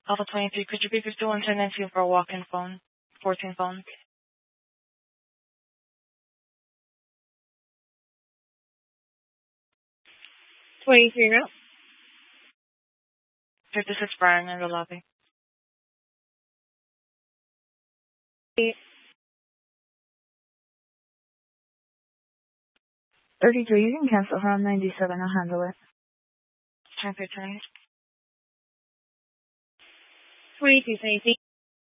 Alpha 23, could you be 5110 for a walk-in phone? 14 phone. 23 now. 56 Brian in the lobby. 33, you can cancel her on 97. I'll handle it. 10 through 10. 22, 23.